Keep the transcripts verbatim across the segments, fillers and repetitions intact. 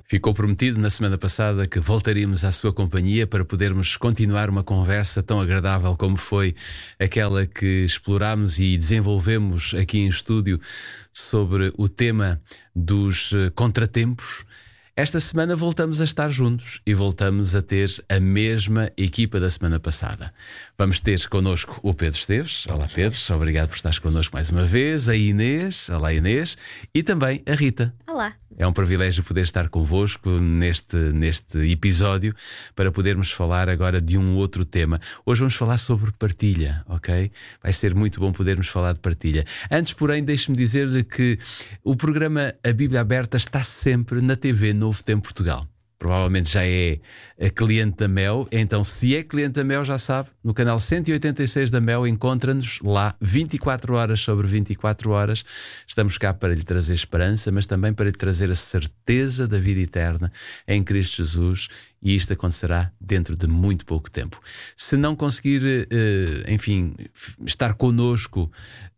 Ficou prometido na semana passada que voltaríamos à sua companhia para podermos continuar uma conversa tão agradável como foi aquela que explorámos e desenvolvemos aqui em estúdio sobre o tema dos contratempos. Esta semana voltamos a estar juntos e voltamos a ter a mesma equipa da semana passada. Vamos ter connosco o Pedro Esteves. Olá, Pedro, obrigado por estares connosco mais uma vez. A Inês, olá Inês, e também a Rita. Olá. É um privilégio poder estar convosco neste, neste episódio para podermos falar agora de um outro tema. Hoje vamos falar sobre partilha, ok? Vai ser muito bom podermos falar de partilha. Antes, porém, deixe-me dizer-lhe que o programa A Bíblia Aberta está sempre na T V Novo Tempo Portugal. Provavelmente já é cliente da Mel, então se é cliente da Mel já sabe, no canal cento e oitenta e seis da Mel encontra-nos lá vinte e quatro horas sobre vinte e quatro horas. Estamos cá para lhe trazer esperança, mas também para lhe trazer a certeza da vida eterna em Cristo Jesus, e isto acontecerá dentro de muito pouco tempo. Se não conseguir, enfim, estar connosco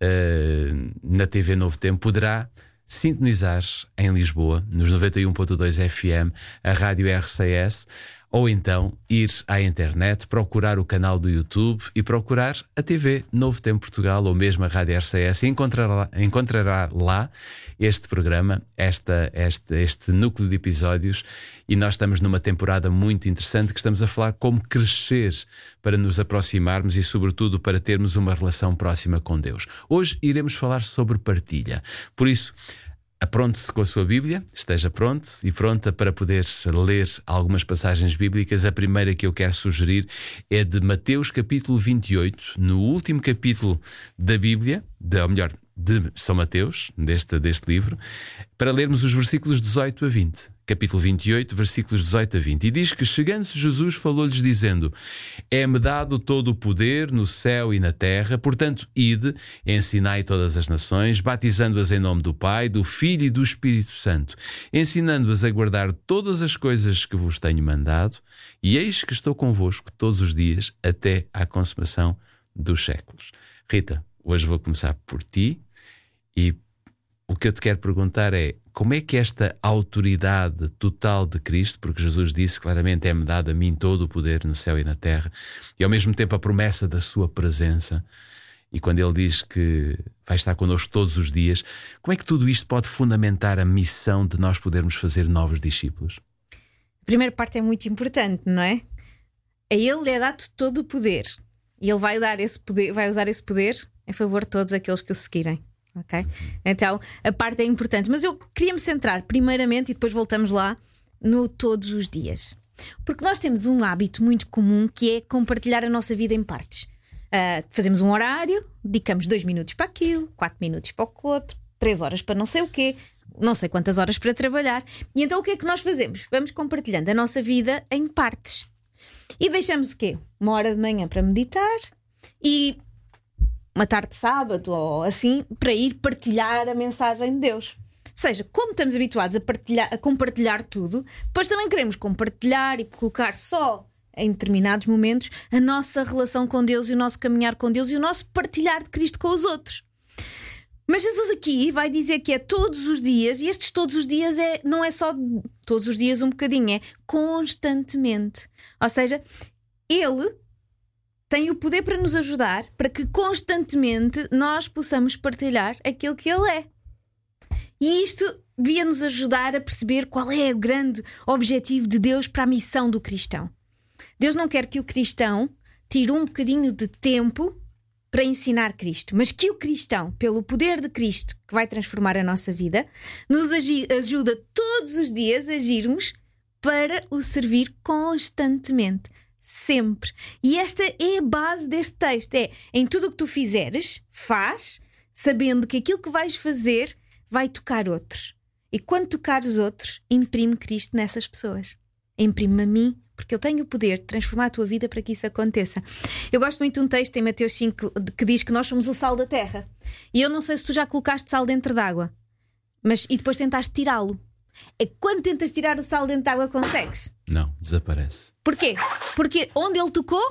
na T V Novo Tempo, poderá sintonizar em Lisboa, nos noventa e um ponto dois F M, a Rádio R C S, ou então ir à internet, procurar o canal do YouTube e procurar a T V Novo Tempo Portugal ou mesmo a Rádio R C S e encontrará, encontrará lá este programa, esta, este, este núcleo de episódios. E nós estamos numa temporada muito interessante que estamos a falar como crescer para nos aproximarmos e, sobretudo, para termos uma relação próxima com Deus. Hoje iremos falar sobre partilha. Por isso, apronte-se com a sua Bíblia, esteja pronto e pronta para poder ler algumas passagens bíblicas. A primeira que eu quero sugerir é de Mateus capítulo vinte e oito, no último capítulo da Bíblia, de, ou melhor, de São Mateus, deste, deste livro, para lermos os versículos dezoito a vinte. Capítulo vinte e oito, versículos dezoito a vinte. E diz que, chegando-se Jesus, falou-lhes dizendo: é-me dado todo o poder no céu e na terra, portanto, ide, ensinai todas as nações, batizando-as em nome do Pai, do Filho e do Espírito Santo, ensinando-as a guardar todas as coisas que vos tenho mandado, e eis que estou convosco todos os dias até à consumação dos séculos. Rita, hoje vou começar por ti, e o que eu te quero perguntar é: como é que esta autoridade total de Cristo, porque Jesus disse claramente: é-me dado a mim todo o poder no céu e na terra, e ao mesmo tempo a promessa da sua presença, e quando ele diz que vai estar connosco todos os dias, como é que tudo isto pode fundamentar a missão de nós podermos fazer novos discípulos? A primeira parte é muito importante, não é? A ele é dado todo o poder, e ele vai dar esse poder, vai usar esse poder em favor de todos aqueles que o seguirem. Okay? Então a parte é importante, mas eu queria me centrar primeiramente, e depois voltamos lá, no todos os dias, porque nós temos um hábito muito comum que é compartilhar a nossa vida em partes. Uh, fazemos um horário, dedicamos dois minutos para aquilo, quatro minutos para o outro, três horas para não sei o quê, não sei quantas horas para trabalhar, e então o que é que nós fazemos? Vamos compartilhando a nossa vida em partes e deixamos o quê? Uma hora de manhã para meditar e uma tarde de sábado ou assim, para ir partilhar a mensagem de Deus. Ou seja, como estamos habituados a, partilhar, a compartilhar tudo, depois também queremos compartilhar e colocar só em determinados momentos a nossa relação com Deus e o nosso caminhar com Deus e o nosso partilhar de Cristo com os outros. Mas Jesus aqui vai dizer que é todos os dias, e estes todos os dias é, não é só todos os dias um bocadinho, é constantemente. Ou seja, Ele tem o poder para nos ajudar, para que constantemente nós possamos partilhar aquilo que Ele é. E isto devia nos ajudar a perceber qual é o grande objetivo de Deus para a missão do cristão. Deus não quer que o cristão tire um bocadinho de tempo para ensinar Cristo, mas que o cristão, pelo poder de Cristo, que vai transformar a nossa vida, nos ajuda todos os dias a agirmos para o servir constantemente. Sempre. E esta é a base deste texto. É, em tudo o que tu fizeres, faz, sabendo que aquilo que vais fazer vai tocar outros. E quando tocares outros, imprime Cristo nessas pessoas. Imprime-me a mim, porque eu tenho o poder de transformar a tua vida para que isso aconteça. Eu gosto muito de um texto em Mateus cinco que diz que nós somos o sal da terra. E eu não sei se tu já colocaste sal dentro de água, mas e depois tentaste tirá-lo. É quando tentas tirar o sal dentro da água, consegues? Não, desaparece. Porquê? Porque onde ele tocou,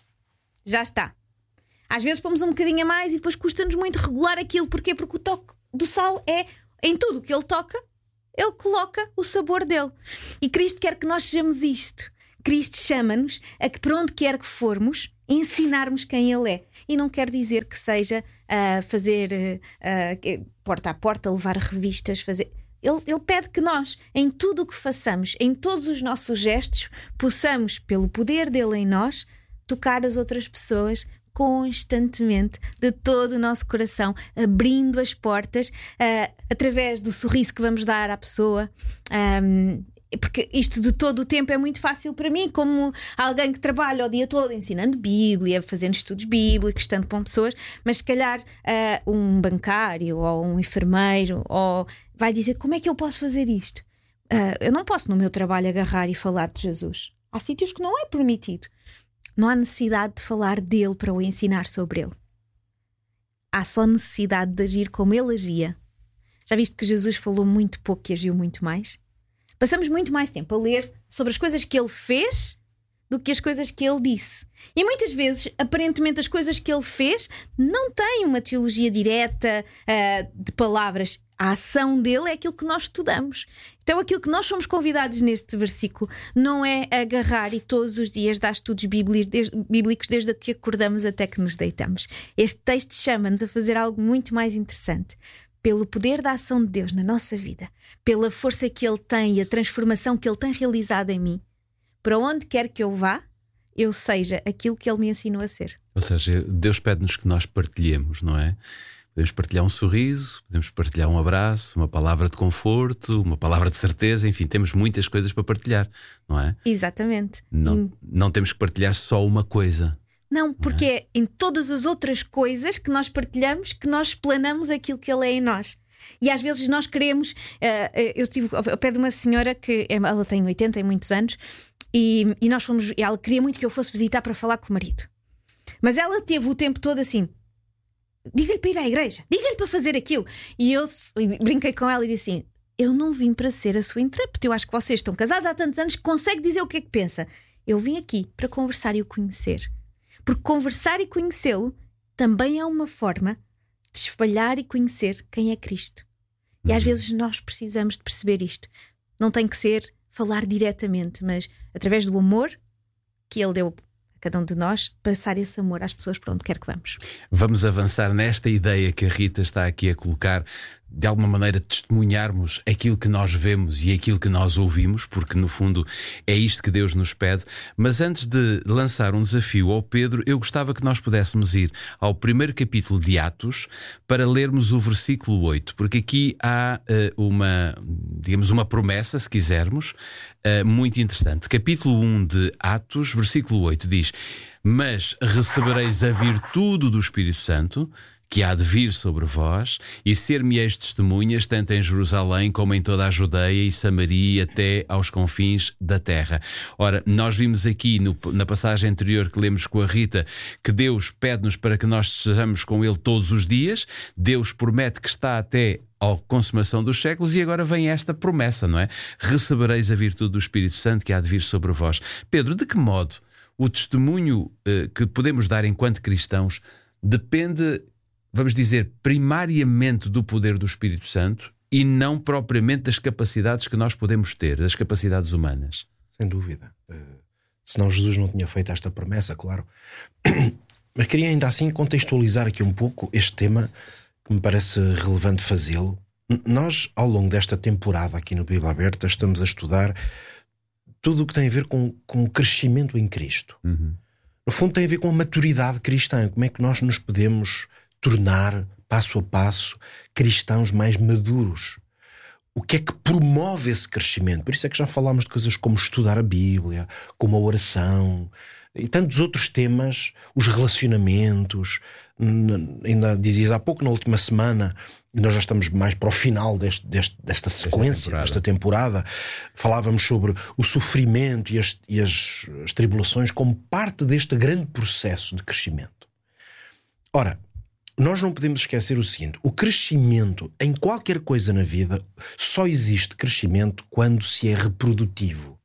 já está. Às vezes pomos um bocadinho a mais e depois custa-nos muito regular aquilo. Porquê? Porque o toque do sal é em tudo que ele toca, Ele coloca o sabor dele. E Cristo quer que nós sejamos isto. Cristo chama-nos a que, para onde quer que formos, ensinarmos quem Ele é. E não quer dizer que seja uh, fazer uh, porta a porta, levar revistas, fazer... Ele, ele pede que nós, em tudo o que façamos, em todos os nossos gestos, possamos, pelo poder dele em nós, tocar as outras pessoas constantemente, de todo o nosso coração, abrindo as portas, uh, através do sorriso que vamos dar à pessoa. Um, porque isto de todo o tempo é muito fácil para mim, como alguém que trabalha o dia todo ensinando Bíblia, fazendo estudos bíblicos, estando com pessoas, mas se calhar uh, um bancário ou um enfermeiro ou vai dizer: como é que eu posso fazer isto? Uh, eu não posso no meu trabalho agarrar e falar de Jesus. Há sítios que não é permitido. Não há necessidade de falar dele para o ensinar sobre ele. Há só necessidade de agir como ele agia. Já viste que Jesus falou muito pouco e agiu muito mais? Passamos muito mais tempo a ler sobre as coisas que ele fez do que as coisas que ele disse. E muitas vezes, aparentemente, as coisas que ele fez não têm uma teologia direta uh, de palavras. A ação dele é aquilo que nós estudamos. Então, aquilo que nós somos convidados neste versículo não é agarrar e todos os dias dar estudos bíblicos desde que acordamos até que nos deitamos. Este texto chama-nos a fazer algo muito mais interessante. Pelo poder da ação de Deus na nossa vida, pela força que Ele tem e a transformação que Ele tem realizado em mim, para onde quer que eu vá, eu seja aquilo que Ele me ensinou a ser. Ou seja, Deus pede-nos que nós partilhemos, não é? Podemos partilhar um sorriso, podemos partilhar um abraço, uma palavra de conforto, uma palavra de certeza, enfim, temos muitas coisas para partilhar, não é? Exatamente. Não, não temos que partilhar só uma coisa. Não, porque não é? É em todas as outras coisas que nós partilhamos que nós explanamos aquilo que Ele é em nós. E às vezes nós queremos... Uh, eu estive ao pé de uma senhora que ela tem oitenta e muitos anos e, e nós fomos... Ela queria muito que eu fosse visitar para falar com o marido. Mas ela teve o tempo todo assim... Diga-lhe para ir à igreja, diga-lhe para fazer aquilo. E eu brinquei com ela e disse assim: eu não vim para ser a sua intérprete. Eu acho que vocês estão casados há tantos anos que consegue dizer o que é que pensa. Eu vim aqui para conversar e o conhecer. Porque conversar e conhecê-lo também é uma forma de espalhar e conhecer quem é Cristo. E às vezes nós precisamos de perceber isto. Não tem que ser falar diretamente, mas através do amor que Ele deu a cada um de nós, passar esse amor às pessoas por onde quer que vamos. Vamos avançar nesta ideia que a Rita está aqui a colocar, de alguma maneira testemunharmos aquilo que nós vemos e aquilo que nós ouvimos, porque no fundo é isto que Deus nos pede. Mas antes de lançar um desafio ao Pedro, eu gostava que nós pudéssemos ir ao primeiro capítulo de Atos para lermos o versículo oito, porque aqui há uh, uma, digamos, uma promessa, se quisermos, uh, muito interessante. Capítulo um de Atos, versículo oito diz: mas recebereis a virtude do Espírito Santo, que há de vir sobre vós, e ser-me-eis testemunhas, tanto em Jerusalém como em toda a Judeia e Samaria, até aos confins da terra. Ora, nós vimos aqui no, na passagem anterior que lemos com a Rita, que Deus pede-nos para que nós estejamos com Ele todos os dias. Deus promete que está até à consumação dos séculos, e agora vem esta promessa, não é? Recebereis a virtude do Espírito Santo, que há de vir sobre vós. Pedro, de que modo o testemunho eh, que podemos dar enquanto cristãos depende, vamos dizer, primariamente do poder do Espírito Santo e não propriamente das capacidades que nós podemos ter, das capacidades humanas? Sem dúvida. Uh, senão Jesus não tinha feito esta promessa, claro. Mas queria ainda assim contextualizar aqui um pouco este tema, que me parece relevante fazê-lo. Nós, ao longo desta temporada aqui no Bíblia Aberta, estamos a estudar tudo o que tem a ver com, com o crescimento em Cristo. Uhum. No fundo tem a ver com a maturidade cristã. Como é que nós nos podemos tornar, passo a passo, cristãos mais maduros? O que é que promove esse crescimento? Por isso é que já falámos de coisas como estudar a Bíblia, como a oração e tantos outros temas, os relacionamentos. Ainda dizias há pouco, na última semana, e nós já estamos mais para o final deste, deste, desta sequência, temporada. desta temporada, falávamos sobre o sofrimento e, as, e as, as tribulações como parte deste grande processo de crescimento. Ora, nós não podemos esquecer o seguinte: o crescimento em qualquer coisa na vida, só existe crescimento quando se é reprodutivo.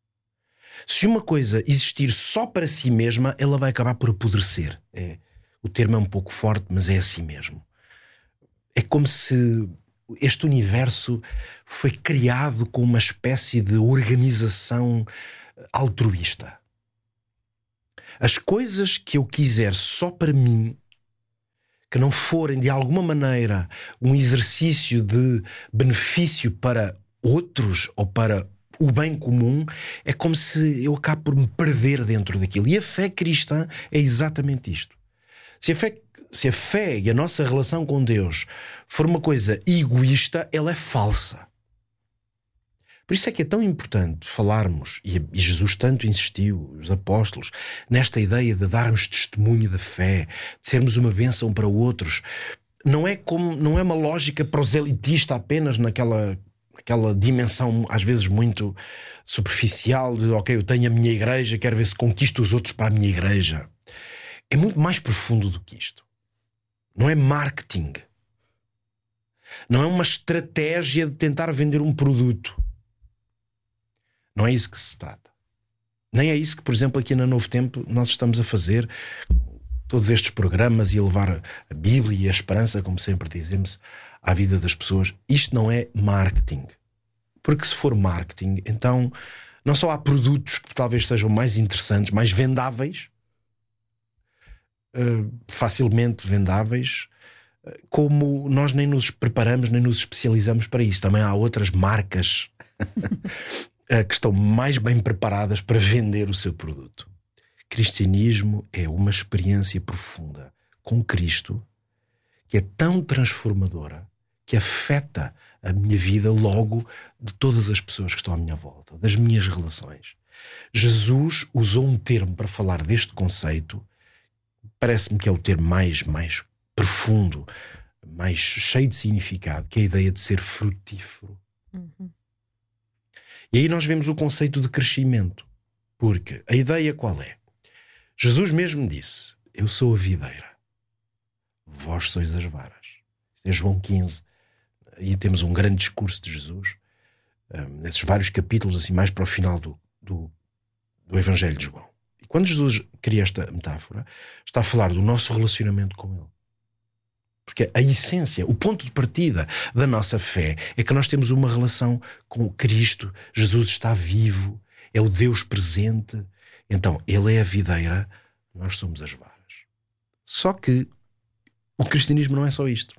Se uma coisa existir só para si mesma, ela vai acabar por apodrecer. É, o termo é um pouco forte, mas é assim mesmo. É como se este universo foi criado com uma espécie de organização altruísta. As coisas que eu quiser só para mim, que não forem de alguma maneira um exercício de benefício para outros ou para o bem comum, é como se eu acabo por me perder dentro daquilo. E a fé cristã é exatamente isto. Se a fé, se a fé e a nossa relação com Deus for uma coisa egoísta, ela é falsa. Por isso é que é tão importante falarmos, e Jesus tanto insistiu, os apóstolos, nesta ideia de darmos testemunho da fé, de sermos uma bênção para outros. Não é, como, não é uma lógica proselitista apenas naquela, naquela dimensão, às vezes muito superficial, de ok, eu tenho a minha igreja, quero ver se conquisto os outros para a minha igreja. É muito mais profundo do que isto. Não é marketing. Não é uma estratégia de tentar vender um produto. Não é isso que se trata. Nem é isso que, por exemplo, aqui na Novo Tempo nós estamos a fazer, todos estes programas, e a levar a Bíblia e a esperança, como sempre dizemos, à vida das pessoas. Isto não é marketing. Porque se for marketing, então não só há produtos que talvez sejam mais interessantes, mais vendáveis, uh, facilmente vendáveis, uh, como nós nem nos preparamos, nem nos especializamos para isso. Também há outras marcas que estão mais bem preparadas para vender o seu produto. Cristianismo é uma experiência profunda com Cristo que é tão transformadora que afeta a minha vida logo de todas as pessoas que estão à minha volta, das minhas relações. Jesus usou um termo para falar deste conceito, parece-me que é o termo mais, mais profundo, mais cheio de significado, que é a ideia de ser frutífero. Uhum. E aí nós vemos o conceito de crescimento. Porque a ideia qual é? Jesus mesmo disse: eu sou a videira, vós sois as varas. É João quinze. Aí temos um grande discurso de Jesus, um, nesses vários capítulos, assim, mais para o final do, do, do Evangelho de João. E quando Jesus cria esta metáfora, está a falar do nosso relacionamento com Ele. Porque a essência, o ponto de partida da nossa fé é que nós temos uma relação com Cristo. Jesus está vivo, é o Deus presente. Então, Ele é a videira, nós somos as varas. Só que o cristianismo não é só isto.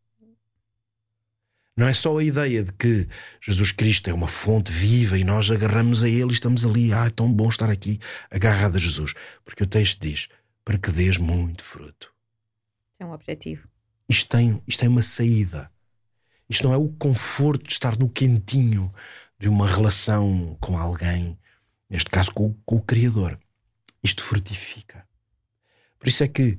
Não é só a ideia de que Jesus Cristo é uma fonte viva e nós agarramos a Ele e estamos ali. Ah, é tão bom estar aqui agarrado a Jesus. Porque o texto diz, para que dês muito fruto. É um objetivo. Isto tem, isto tem uma saída. Isto não é o conforto de estar no quentinho de uma relação com alguém, neste caso com, com o Criador. Isto frutifica. Por isso é que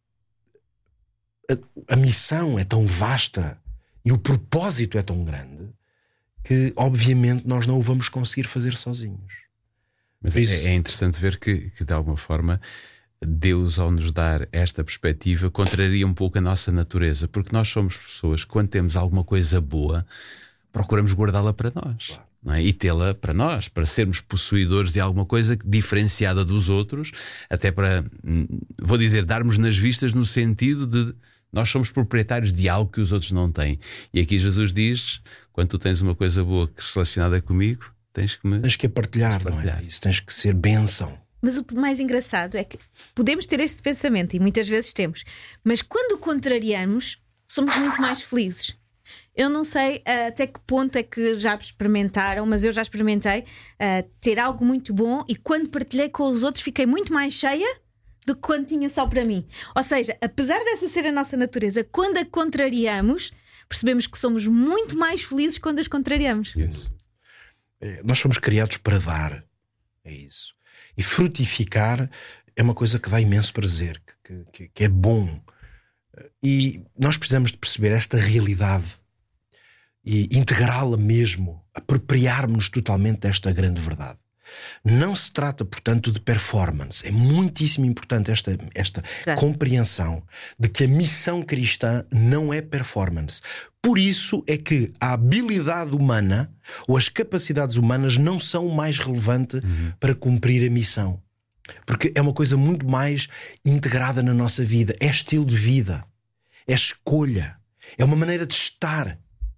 a, a missão é tão vasta e o propósito é tão grande que, obviamente, nós não o vamos conseguir fazer sozinhos. Mas isso... é, é interessante ver que, que, de alguma forma, Deus, ao nos dar esta perspectiva, contraria um pouco a nossa natureza, porque nós somos pessoas que, quando temos alguma coisa boa, procuramos guardá-la para nós, claro. Não é? E tê-la para nós, para sermos possuidores de alguma coisa diferenciada dos outros, até para, vou dizer, darmos nas vistas no sentido de nós somos proprietários de algo que os outros não têm. E aqui Jesus diz, quando tu tens uma coisa boa relacionada comigo, tens que me... Tens que a partilhar, tens partilhar. Não é? Isso tens que ser bênção. Mas o mais engraçado é que podemos ter este pensamento, e muitas vezes temos, mas quando o contrariamos, somos muito mais felizes. Eu não sei uh, até que ponto é que já experimentaram, mas eu já experimentei uh, ter algo muito bom e quando partilhei com os outros fiquei muito mais cheia do que quando tinha só para mim. Ou seja, apesar dessa ser a nossa natureza, quando a contrariamos, percebemos que somos muito mais felizes quando as contrariamos. Yes. É, nós somos criados para dar. É isso. E frutificar é uma coisa que dá imenso prazer, que, que, que é bom. E nós precisamos de perceber esta realidade e integrá-la mesmo, apropriarmos-nos totalmente desta grande verdade. Não se trata, portanto, de performance. É muitíssimo importante esta, esta compreensão de que a missão cristã não é performance. Por isso é que a habilidade humana ou as capacidades humanas não são o mais relevante uhum. para cumprir a missão. Porque é uma coisa muito mais integrada na nossa vida. É estilo de vida. É escolha. É uma maneira de estar.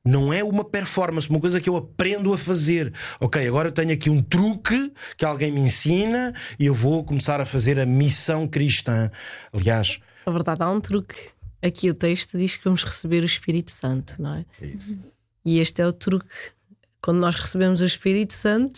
Não é uma performance, uma coisa que eu aprendo a fazer. Ok, agora eu tenho aqui um truque que alguém me ensina e eu vou começar a fazer a missão cristã. Aliás, na verdade, há um truque. Aqui o texto diz que vamos receber o Espírito Santo, não é? é isso. E este é o truque. Quando nós recebemos o Espírito Santo,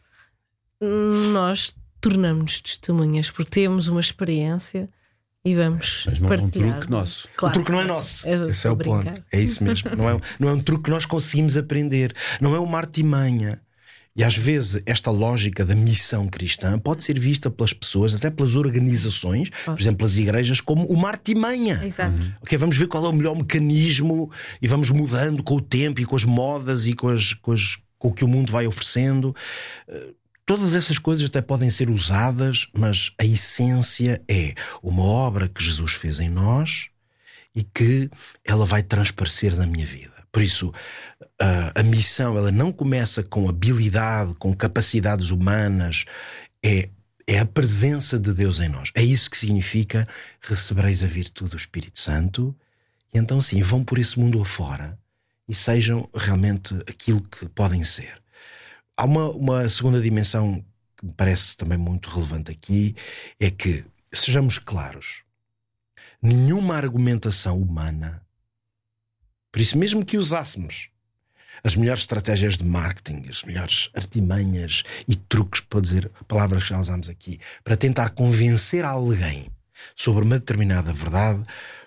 nós tornamos-nos testemunhas, porque temos uma experiência e vamos Mas não partilhar. é um truque nosso. Claro. O truque não é nosso. Eu Esse é o brincar. ponto. É isso mesmo. Não é, não é um truque que nós conseguimos aprender. Não é uma artimanha. E às vezes esta lógica da missão cristã pode ser vista pelas pessoas, até pelas organizações, por exemplo, as igrejas, como uma artimanha. Exato. Ok, vamos ver qual é o melhor mecanismo e vamos mudando com o tempo e com as modas e com, as, com, as, com o que o mundo vai oferecendo. Todas essas coisas até podem ser usadas, mas a essência é uma obra que Jesus fez em nós e que ela vai transparecer na minha vida. Por isso, a, a missão ela não começa com habilidade, com capacidades humanas, é, é a presença de Deus em nós. É isso que significa recebereis a virtude do Espírito Santo e então sim, vão por esse mundo afora e sejam realmente aquilo que podem ser. Há uma, uma segunda dimensão que me parece também muito relevante aqui, é que, sejamos claros, nenhuma argumentação humana, por isso mesmo que usássemos as melhores estratégias de marketing, as melhores artimanhas e truques, para dizer palavras que já usámos aqui, para tentar convencer alguém sobre uma determinada verdade,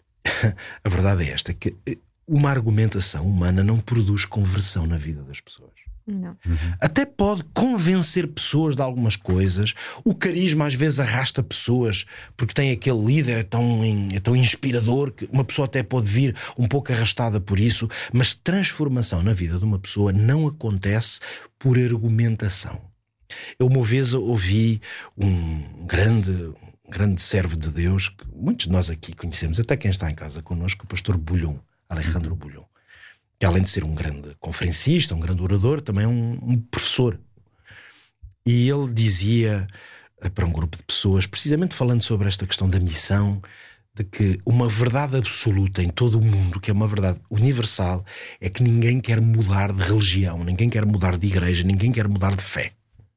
a verdade é esta, que uma argumentação humana não produz conversão na vida das pessoas. Não. Uhum. Até pode convencer pessoas de algumas coisas. O carisma às vezes arrasta pessoas porque tem aquele líder, é tão, é tão inspirador que uma pessoa até pode vir um pouco arrastada por isso. Mas transformação na vida de uma pessoa não acontece por argumentação. Eu uma vez ouvi um grande, um grande servo de Deus que muitos de nós aqui conhecemos, até quem está em casa connosco, o pastor Bulhon, Alejandro Bulhon, que além de ser um grande conferencista, um grande orador, também é um, um professor. E ele dizia para um grupo de pessoas, precisamente falando sobre esta questão da missão, de que uma verdade absoluta em todo o mundo, que é uma verdade universal, é que ninguém quer mudar de religião, ninguém quer mudar de igreja, ninguém quer mudar de fé.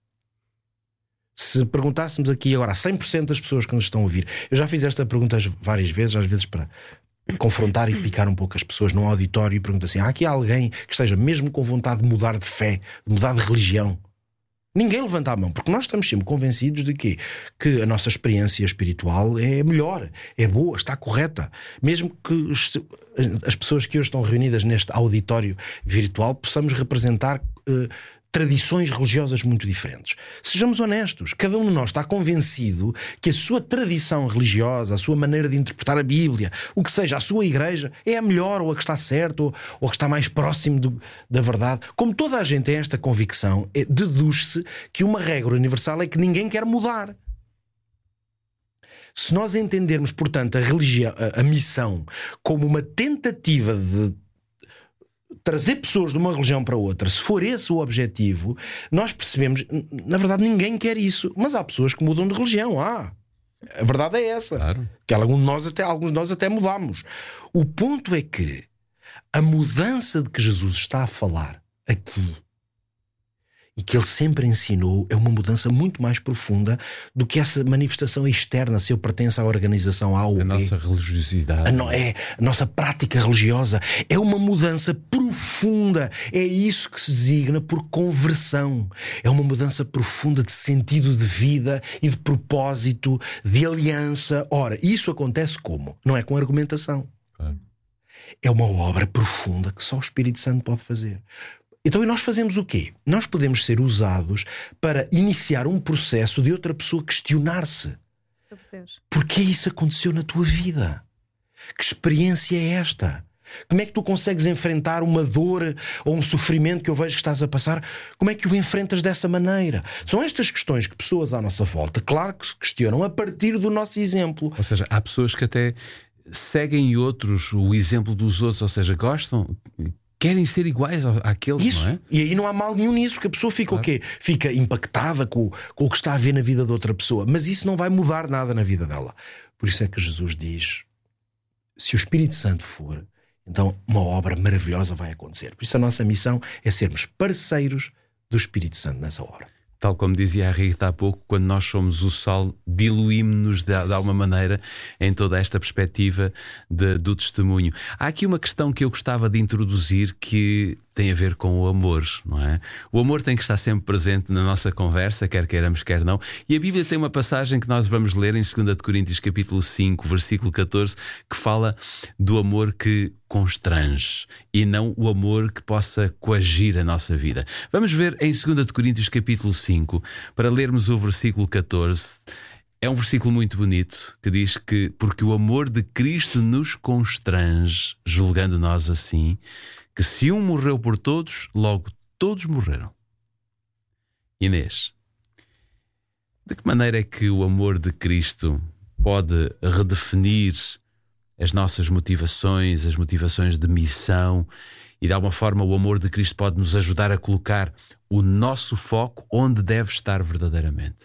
Se perguntássemos aqui agora a cem por cento das pessoas que nos estão a ouvir, eu já fiz esta pergunta várias vezes, às vezes para confrontar e picar um pouco as pessoas num auditório, e pergunto assim: há aqui alguém que esteja mesmo com vontade de mudar de fé, de mudar de religião? Ninguém levanta a mão, porque nós estamos sempre convencidos de que, que a nossa experiência espiritual é melhor, é boa, está correta. Mesmo que as pessoas que hoje estão reunidas neste auditório virtual possamos representar uh, tradições religiosas muito diferentes. Sejamos honestos, cada um de nós está convencido que a sua tradição religiosa, a sua maneira de interpretar a Bíblia, o que seja, a sua igreja, é a melhor, ou a que está certa, ou, ou a que está mais próximo do, da verdade. Como toda a gente tem esta convicção, é, deduz-se que uma regra universal é que ninguém quer mudar. Se nós entendermos, portanto, a religião, a, a missão, como uma tentativa de trazer pessoas de uma religião para outra, se for esse o objetivo, nós percebemos, na verdade ninguém quer isso, mas há pessoas que mudam de religião. Ah, a verdade é essa, claro. Que alguns de nós até, alguns de nós até mudamos. O ponto é que a mudança de que Jesus está a falar aqui e que ele sempre ensinou é uma mudança muito mais profunda do que essa manifestação externa, se eu pertenço à organização A ou B. A nossa religiosidade. A, no, é, a nossa prática religiosa é uma mudança profunda. É isso que se designa por conversão. É uma mudança profunda de sentido de vida e de propósito, de aliança. Ora, isso acontece como? Não é com argumentação. Claro. É uma obra profunda que só o Espírito Santo pode fazer. Então, e nós fazemos o quê? Nós podemos ser usados para iniciar um processo de outra pessoa questionar-se. Porquê isso aconteceu na tua vida? Que experiência é esta? Como é que tu consegues enfrentar uma dor ou um sofrimento que eu vejo que estás a passar? Como é que o enfrentas dessa maneira? São estas questões que pessoas à nossa volta, claro que se questionam a partir do nosso exemplo. Ou seja, há pessoas que até seguem outros, o exemplo dos outros, ou seja, gostam... Querem ser iguais àqueles, isso. Não é? E aí não há mal nenhum nisso, que a pessoa fica, claro, o quê? Fica impactada com, com o que está a ver na vida de outra pessoa. Mas isso não vai mudar nada na vida dela. Por isso é que Jesus diz: se o Espírito Santo for, então uma obra maravilhosa vai acontecer. Por isso a nossa missão é sermos parceiros do Espírito Santo nessa obra. Tal como dizia a Rita há pouco, quando nós somos o sal, diluímos-nos de, de alguma maneira em toda esta perspectiva de, do testemunho. Há aqui uma questão que eu gostava de introduzir que tem a ver com o amor, não é? O amor tem que estar sempre presente na nossa conversa, quer queiramos, quer não. E a Bíblia tem uma passagem que nós vamos ler em dois Coríntios capítulo cinco, versículo catorze, que fala do amor que constrange e não o amor que possa coagir a nossa vida. Vamos ver em dois Coríntios capítulo cinco, para lermos o versículo catorze. É um versículo muito bonito que diz que porque o amor de Cristo nos constrange, julgando nós assim, que se um morreu por todos, logo todos morreram. Inês, de que maneira é que o amor de Cristo pode redefinir as nossas motivações, as motivações de missão, e de alguma forma o amor de Cristo pode nos ajudar a colocar o nosso foco onde deve estar verdadeiramente?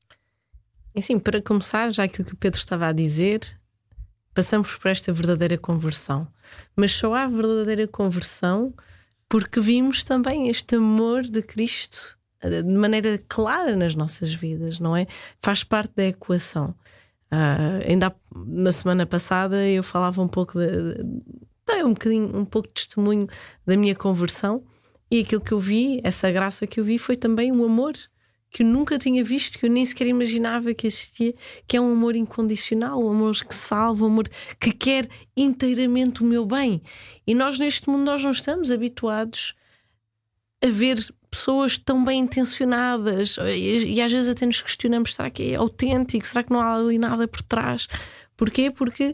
Assim, para começar, já aquilo que o Pedro estava a dizer, passamos por esta verdadeira conversão. Mas só há verdadeira conversão porque vimos também este amor de Cristo de maneira clara nas nossas vidas, não é? Faz parte da equação. Uh, ainda há, na semana passada eu falava um pouco de, de, um bocadinho, um pouco de testemunho da minha conversão, e aquilo que eu vi, essa graça que eu vi, foi também um amor que eu nunca tinha visto, que eu nem sequer imaginava que existia, que é um amor incondicional, um amor que salva, um amor que quer inteiramente o meu bem. E nós neste mundo nós não estamos habituados a ver pessoas tão bem intencionadas, e, e às vezes até nos questionamos: será que é autêntico? Será que não há ali nada por trás? Porquê? Porque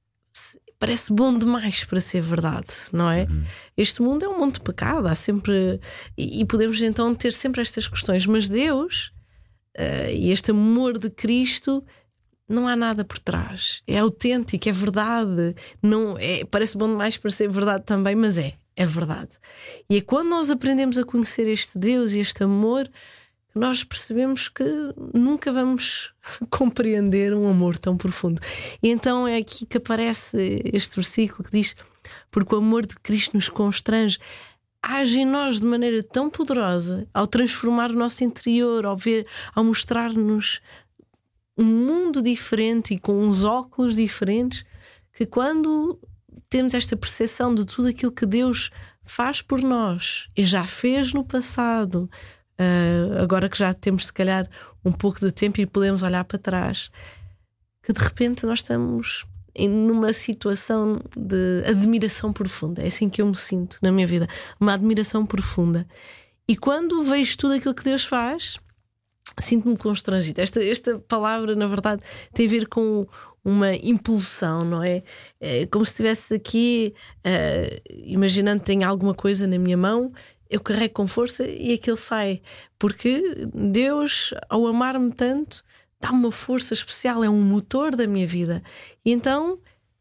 parece bom demais para ser verdade, não é? Uhum. Este mundo é um mundo de pecado, há sempre, e, e podemos então ter sempre estas questões, mas Deus uh, e este amor de Cristo, não há nada por trás, é autêntico, é verdade, não é, parece bom demais para ser verdade também, mas é É verdade. E é quando nós aprendemos a conhecer este Deus e este amor que nós percebemos que nunca vamos compreender um amor tão profundo. E então é aqui que aparece este versículo que diz: porque o amor de Cristo nos constrange, age em nós de maneira tão poderosa, ao transformar o nosso interior, ao ver, ao mostrar-nos um mundo diferente e com uns óculos diferentes, que quando temos esta percepção de tudo aquilo que Deus faz por nós e já fez no passado, uh, agora que já temos se calhar um pouco de tempo e podemos olhar para trás, que de repente nós estamos em numa situação de admiração profunda. É assim que eu me sinto na minha vida, uma admiração profunda. E quando vejo tudo aquilo que Deus faz, sinto-me constrangido. Esta, esta palavra, na verdade, tem a ver com uma impulsão, não é? É como se estivesse aqui, uh, imaginando que tenho alguma coisa na minha mão, eu carrego com força e aquilo sai. Porque Deus, ao amar-me tanto, dá uma força especial, é um motor da minha vida. E então,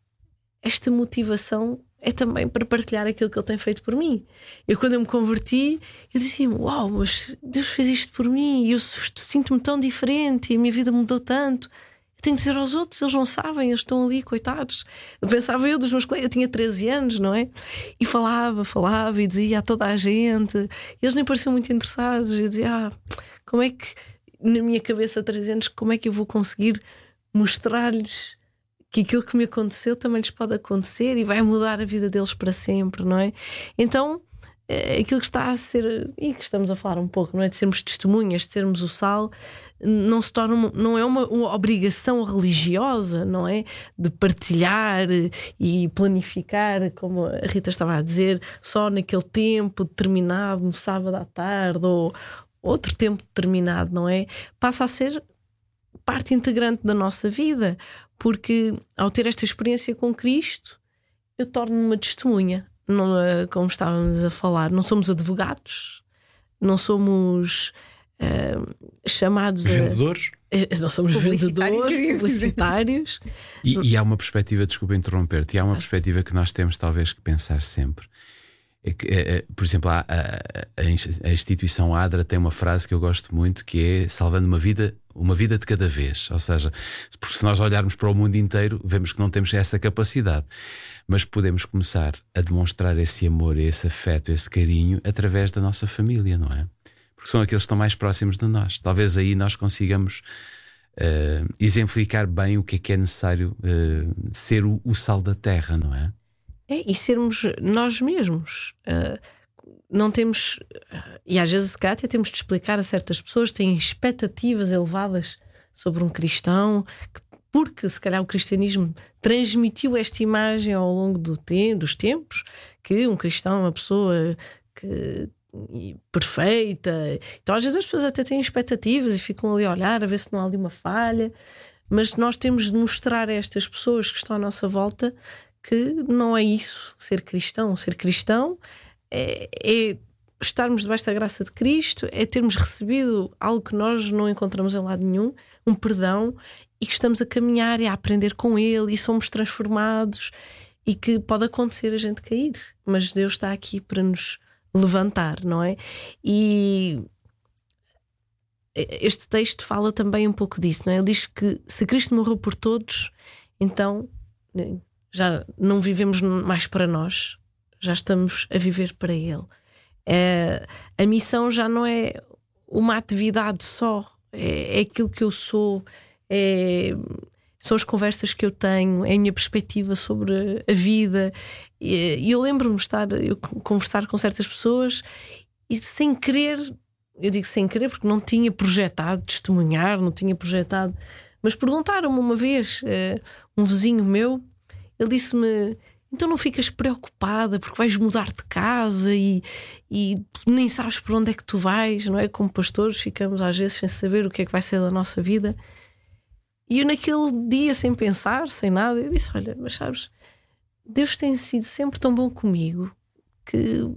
esta motivação é também para partilhar aquilo que Ele tem feito por mim. Eu, quando eu me converti, eu dizia: uau, mas Deus fez isto por mim e eu sinto-me tão diferente e a minha vida mudou tanto. Eu tenho de dizer aos outros, eles não sabem, eles estão ali, coitados. Eu pensava eu dos meus colegas, eu tinha treze anos, não é? E falava, falava e dizia a toda a gente. Eles nem pareciam muito interessados. Eu dizia: ah, como é que, na minha cabeça, treze anos, como é que eu vou conseguir mostrar-lhes que aquilo que me aconteceu também lhes pode acontecer e vai mudar a vida deles para sempre, não é? Então, aquilo que está a ser, e que estamos a falar um pouco, não é? De sermos testemunhas, de sermos o sal, não se torna, não é uma, uma obrigação religiosa, não é? De partilhar e planificar, como a Rita estava a dizer, só naquele tempo determinado, no sábado à tarde ou outro tempo determinado, não é? Passa a ser parte integrante da nossa vida, porque ao ter esta experiência com Cristo, eu torno-me uma testemunha. Não, como estávamos a falar, não somos advogados, não somos uh, chamados vendedores, a, não somos vendedores, publicitários. E, e há uma perspectiva, desculpa interromper-te, e há uma perspectiva que nós temos talvez que pensar sempre. É que, é, por exemplo, a, a, a instituição ADRA tem uma frase que eu gosto muito, que é salvando uma vida, uma vida de cada vez. Ou seja, porque se nós olharmos para o mundo inteiro, vemos que não temos essa capacidade, mas podemos começar a demonstrar esse amor, esse afeto, esse carinho através da nossa família, não é? Porque são aqueles que estão mais próximos de nós. Talvez aí nós consigamos uh, exemplificar bem o que é que é necessário uh, ser o, o sal da terra, não é? É, e sermos nós mesmos. Uh, não temos. Uh, e às vezes, cá, até temos de explicar a certas pessoas que têm expectativas elevadas sobre um cristão, que, porque se calhar o cristianismo transmitiu esta imagem ao longo do te- dos tempos, que um cristão é uma pessoa que, perfeita. Então, às vezes, as pessoas até têm expectativas e ficam ali a olhar a ver se não há ali uma falha. Mas nós temos de mostrar a estas pessoas que estão à nossa volta que não é isso ser cristão. Ser cristão é, é estarmos debaixo da graça de Cristo, é termos recebido algo que nós não encontramos em lado nenhum, um perdão, e que estamos a caminhar e a aprender com Ele e somos transformados, e que pode acontecer a gente cair, mas Deus está aqui para nos levantar, não é? E este texto fala também um pouco disso, não é? Ele diz que se Cristo morreu por todos, então já não vivemos mais para nós, já estamos a viver para Ele. É, a missão já não é uma atividade só, é, é aquilo que eu sou, é, são as conversas que eu tenho, é a minha perspectiva sobre a vida. E eu lembro-me de estar eu conversar com certas pessoas e sem querer, eu digo sem querer porque não tinha projetado testemunhar, não tinha projetado, mas perguntaram-me uma vez, um vizinho meu, ele disse-me: então não ficas preocupada porque vais mudar de casa e, e nem sabes para onde é que tu vais, não é? Como pastores ficamos às vezes sem saber o que é que vai ser da nossa vida. E eu naquele dia, sem pensar, sem nada, eu disse: olha, mas sabes, Deus tem sido sempre tão bom comigo que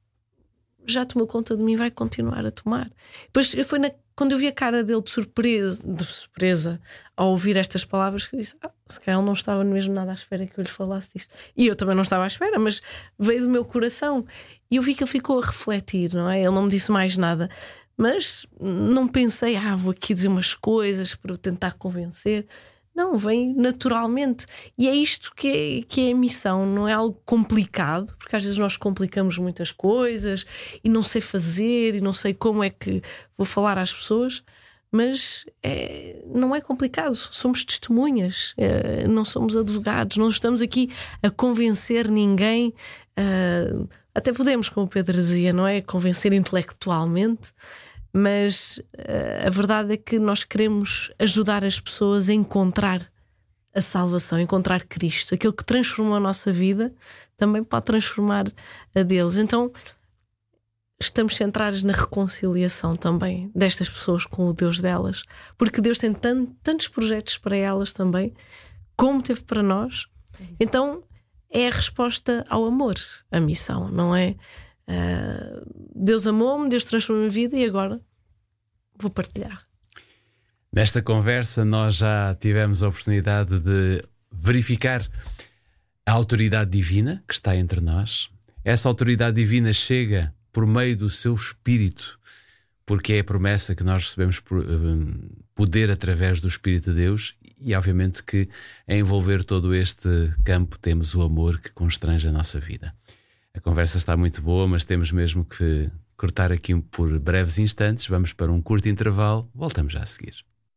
já tomou conta de mim e vai continuar a tomar. Depois foi na, quando eu vi a cara dele de surpresa, de surpresa ao ouvir estas palavras, que eu disse: ah, se calhar ele não estava mesmo nada à espera que eu lhe falasse disto. E eu também não estava à espera, mas veio do meu coração. E eu vi que ele ficou a refletir, não é? Ele não me disse mais nada, mas não pensei: ah, vou aqui dizer umas coisas para tentar convencer. Não, vem naturalmente. E é isto que é, que é a missão. Não é algo complicado, porque às vezes nós complicamos muitas coisas e não sei fazer e não sei como é que vou falar às pessoas, mas é, não é complicado. Somos testemunhas, é, não somos advogados, não estamos aqui a convencer ninguém. Uh, até podemos, como o Pedro dizia, não é? Convencer intelectualmente. Mas uh, a verdade é que nós queremos ajudar as pessoas a encontrar a salvação, a encontrar Cristo. Aquilo que transformou a nossa vida também pode transformar a deles. Então estamos centrados na reconciliação também destas pessoas com o Deus delas, porque Deus tem tant, tantos projetos para elas também, como teve para nós. Então é a resposta ao amor, a missão, não é? Uh, Deus amou-me, Deus transformou a minha vida e agora vou partilhar. Nesta conversa nós já tivemos a oportunidade de verificar a autoridade divina que está entre nós. Essa autoridade divina chega por meio do seu Espírito, porque é a promessa que nós recebemos por, um, poder através do Espírito de Deus, e obviamente que a envolver todo este campo temos o amor que constrange a nossa vida. A conversa está muito boa, mas temos mesmo que cortar aqui por breves instantes. Vamos para um curto intervalo. Voltamos já a seguir.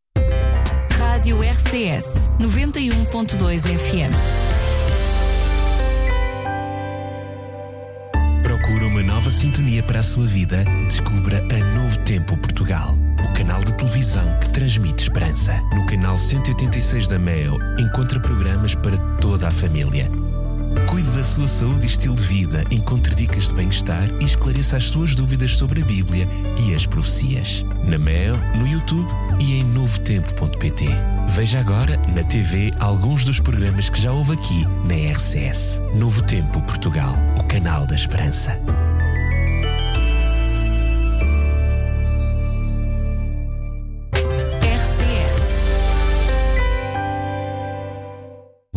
Rádio R C S noventa e um ponto dois F M. Procura uma nova sintonia para a sua vida? Descubra a Novo Tempo Portugal, o canal de televisão que transmite esperança. No canal cento e oitenta e seis da Meo, encontra programas para toda a família. Cuide da sua saúde e estilo de vida, encontre dicas de bem-estar e esclareça as suas dúvidas sobre a Bíblia e as profecias. Na Meo, no YouTube e em novo tempo ponto pt. Veja agora na T V alguns dos programas que já houve aqui na R C S. Novo Tempo Portugal, o canal da esperança.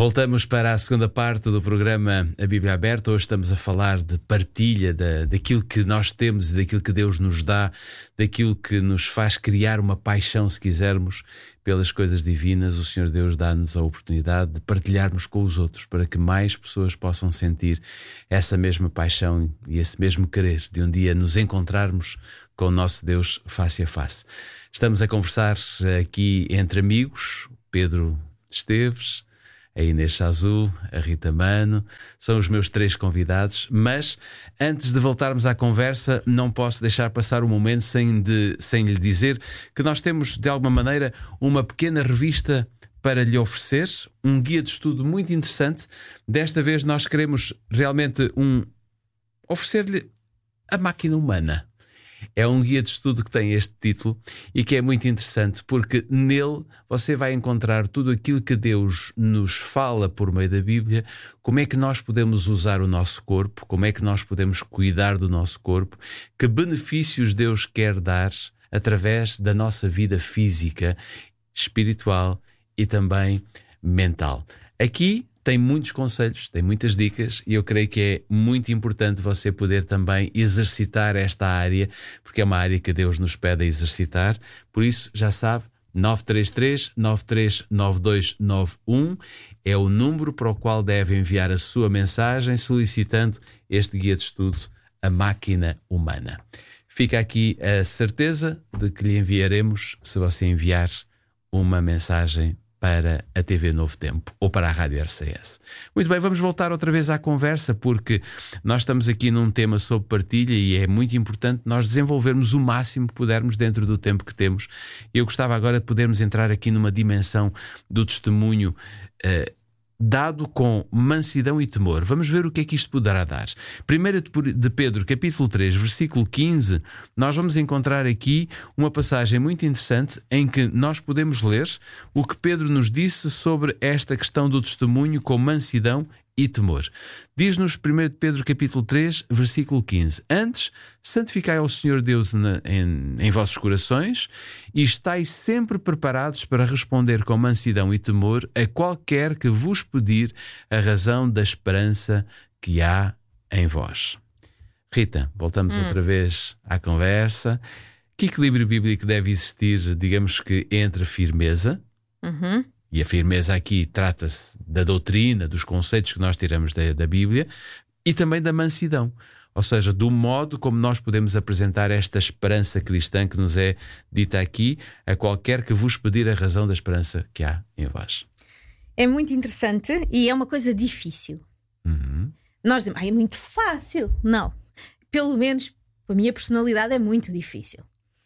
Voltamos para a segunda parte do programa A Bíblia Aberta. Hoje estamos a falar de partilha, da, daquilo que nós temos e daquilo que Deus nos dá, daquilo que nos faz criar uma paixão, se quisermos, pelas coisas divinas. O Senhor Deus dá-nos a oportunidade de partilharmos com os outros para que mais pessoas possam sentir essa mesma paixão e esse mesmo querer de um dia nos encontrarmos com o nosso Deus face a face. Estamos a conversar aqui entre amigos, Pedro Esteves, a Inês Chazul, a Rita Mano, são os meus três convidados, mas antes de voltarmos à conversa, não posso deixar passar um momento sem, de, sem lhe dizer que nós temos, de alguma maneira, uma pequena revista para lhe oferecer, um guia de estudo muito interessante. Desta vez nós queremos realmente um, oferecer-lhe a máquina humana. É um guia de estudo que tem este título e que é muito interessante porque nele você vai encontrar tudo aquilo que Deus nos fala por meio da Bíblia, como é que nós podemos usar o nosso corpo, como é que nós podemos cuidar do nosso corpo, que benefícios Deus quer dar através da nossa vida física, espiritual e também mental. Aqui tem muitos conselhos, tem muitas dicas e eu creio que é muito importante você poder também exercitar esta área, porque é uma área que Deus nos pede a exercitar. Por isso, já sabe, nove três três, nove três nove dois nove um é o número para o qual deve enviar a sua mensagem solicitando este guia de estudo, A Máquina Humana. Fica aqui a certeza de que lhe enviaremos se você enviar uma mensagem para a T V Novo Tempo ou para a Rádio R C S. Muito bem, vamos voltar outra vez à conversa porque nós estamos aqui num tema sobre partilha e é muito importante nós desenvolvermos o máximo que pudermos dentro do tempo que temos. Eu gostava agora de podermos entrar aqui numa dimensão do testemunho uh, dado com mansidão e temor. Vamos ver o que é que isto poderá dar. primeira de Pedro, capítulo três, versículo quinze, nós vamos encontrar aqui uma passagem muito interessante em que nós podemos ler o que Pedro nos disse sobre esta questão do testemunho com mansidão e temor. Diz-nos primeira de Pedro, capítulo três, versículo quinze. Antes, santificai ao Senhor Deus na, em, em vossos corações e estais sempre preparados para responder com mansidão e temor a qualquer que vos pedir a razão da esperança que há em vós. Rita, voltamos hum. outra vez à conversa. Que equilíbrio bíblico deve existir, digamos que, entre a firmeza... Uhum. E a firmeza aqui trata-se da doutrina, dos conceitos que nós tiramos da, da Bíblia e também da mansidão. Ou seja, do modo como nós podemos apresentar esta esperança cristã que nos é dita aqui a qualquer que vos pedir a razão da esperança que há em vós. É muito interessante e é uma coisa difícil. Uhum. Nós dizemos, ah, é muito fácil. Não. Pelo menos a minha personalidade é muito difícil.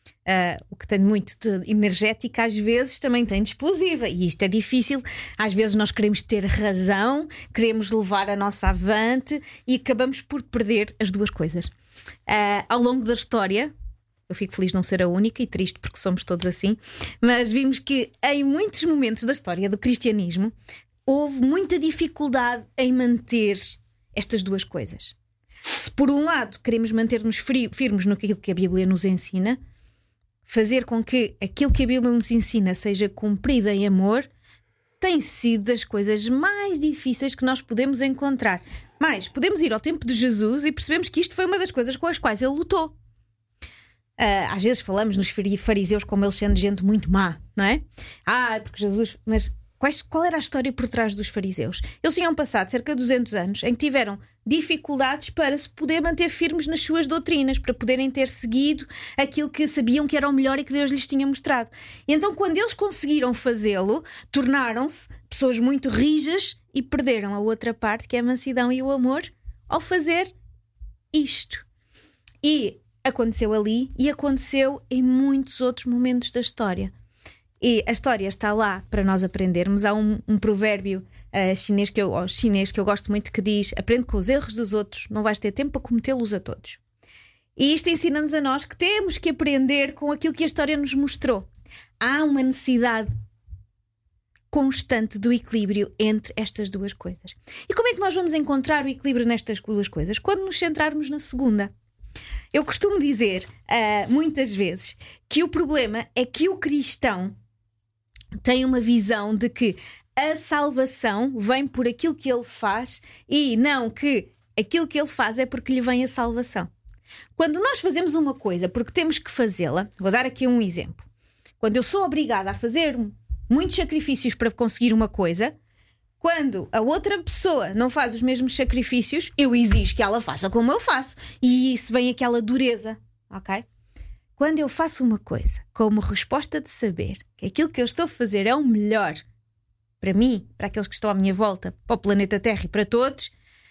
Uh, o que tem muito de energética às vezes também tem de explosiva e isto é difícil. Às vezes nós queremos ter razão, queremos levar a nossa avante e acabamos por perder as duas coisas. Uh, ao longo da história, eu fico feliz de não ser a única e triste porque somos todos assim, mas vimos que em muitos momentos da história do cristianismo houve muita dificuldade em manter estas duas coisas. Se por um lado queremos manter-nos firmes no que a Bíblia nos ensina, fazer com que aquilo que a Bíblia nos ensina seja cumprido em amor, tem sido das coisas mais difíceis que nós podemos encontrar. Mas podemos ir ao tempo de Jesus e percebemos que isto foi uma das coisas com as quais ele lutou. Uh, às vezes falamos nos fariseus como eles sendo gente muito má, não é? Ah, porque Jesus... Mas quais, qual era a história por trás dos fariseus? Eles tinham passado cerca de duzentos anos em que tiveram dificuldades para se poder manter firmes nas suas doutrinas, para poderem ter seguido aquilo que sabiam que era o melhor e que Deus lhes tinha mostrado. E então, quando eles conseguiram fazê-lo, tornaram-se pessoas muito rijas e perderam a outra parte, que é a mansidão e o amor, ao fazer isto. E aconteceu ali e aconteceu em muitos outros momentos da história. E a história está lá para nós aprendermos. Há um, um provérbio uh, chinês, que eu, oh, chinês que eu gosto muito que diz: aprende com os erros dos outros, não vais ter tempo para cometê-los a todos. E isto ensina-nos a nós que temos que aprender com aquilo que a história nos mostrou. Há uma necessidade constante do equilíbrio entre estas duas coisas. E como é que nós vamos encontrar o equilíbrio nestas duas coisas? Quando nos centrarmos na segunda. Eu costumo dizer uh, muitas vezes que o problema é que o cristão tem uma visão de que a salvação vem por aquilo que ele faz e não que aquilo que ele faz é porque lhe vem a salvação. Quando nós fazemos uma coisa porque temos que fazê-la, vou dar aqui um exemplo. Quando eu sou obrigada a fazer muitos sacrifícios para conseguir uma coisa, quando a outra pessoa não faz os mesmos sacrifícios, eu exijo que ela faça como eu faço. E isso vem aquela dureza, ok? Quando eu faço uma coisa como resposta de saber que aquilo que eu estou a fazer é o melhor para mim, para aqueles que estão à minha volta, para o planeta Terra e para todos,